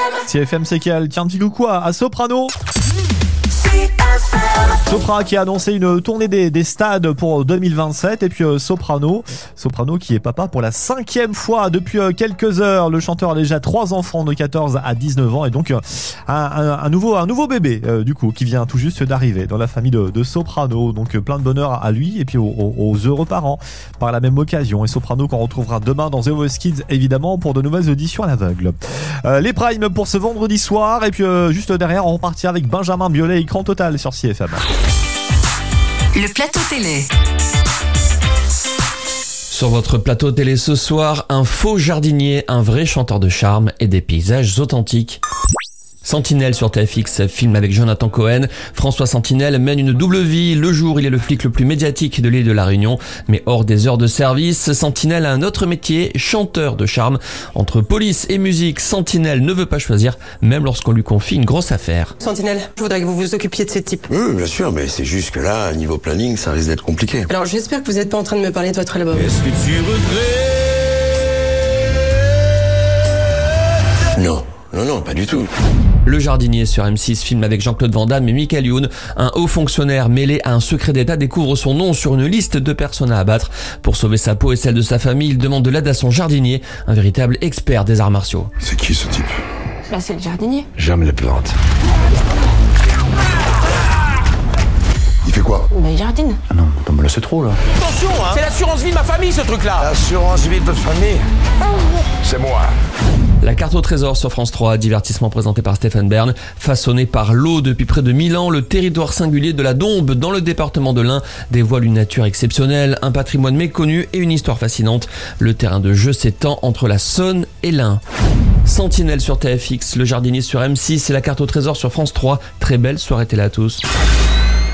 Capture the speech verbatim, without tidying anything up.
C F M, c'est qu'elle tient un petit coucou à, à Soprano. Sopra qui a annoncé une tournée des, des stades pour deux mille vingt-sept et puis euh, Soprano, Soprano qui est papa pour la cinquième fois depuis euh, quelques heures. Le chanteur a déjà trois enfants de quatorze à dix-neuf ans et donc euh, un, un, un nouveau un nouveau bébé euh, du coup qui vient tout juste d'arriver dans la famille de, de Soprano. Donc euh, plein de bonheur à lui et puis aux, aux, aux heureux parents par la même occasion. Et Soprano qu'on retrouvera demain dans The Voice Kids évidemment pour de nouvelles auditions à l'aveugle. Euh, les primes pour ce vendredi soir et puis euh, juste derrière on repartira avec Benjamin Biolay écran total sur C F M. Le plateau télé. Sur votre plateau télé ce soir, un faux jardinier, un vrai chanteur de charme et des paysages authentiques. Sentinelle sur T F X, film avec Jonathan Cohen. François Sentinelle mène une double vie. Le jour, il est le flic le plus médiatique de l'île de la Réunion. Mais hors des heures de service, Sentinelle a un autre métier, chanteur de charme. Entre police et musique, Sentinelle ne veut pas choisir, même lorsqu'on lui confie une grosse affaire. Sentinelle, je voudrais que vous vous occupiez de ces types. Oui, bien sûr, mais c'est juste que là, niveau planning, ça risque d'être compliqué. Alors j'espère que vous n'êtes pas en train de me parler de votre album. Est-ce que tu regrettes? Non. Non, non, pas du tout. Le jardinier sur M six, film avec Jean-Claude Van Damme et Michael Youn. Un haut fonctionnaire mêlé à un secret d'État découvre son nom sur une liste de personnes à abattre. Pour sauver sa peau et celle de sa famille, il demande de l'aide à son jardinier, un véritable expert des arts martiaux. C'est qui ce type? Bah c'est le jardinier. J'aime les plantes. Il fait quoi? Bah il jardine. Ah non, attends, mais là c'est trop là. Attention, hein, c'est l'assurance vie de ma famille ce truc-là. L'assurance vie de votre famille? C'est moi. La carte au trésor sur France trois, divertissement présenté par Stéphane Bern. Façonné par l'eau depuis près de mille ans, le territoire singulier de la Dombes dans le département de l'Ain dévoile une nature exceptionnelle, un patrimoine méconnu et une histoire fascinante. Le terrain de jeu s'étend entre la Saône et l'Ain. Sentinelle sur T F X, le jardinier sur M six et la carte au trésor sur France trois. Très belle soirée télé à tous.